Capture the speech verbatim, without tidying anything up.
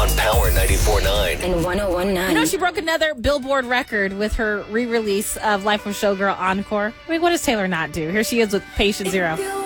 on Power ninety-four point nine and one oh one point nine. You know, she broke another Billboard record with her re-release of Life of Showgirl Encore. I mean, what does Taylor not do? Here she is with Patient Zero.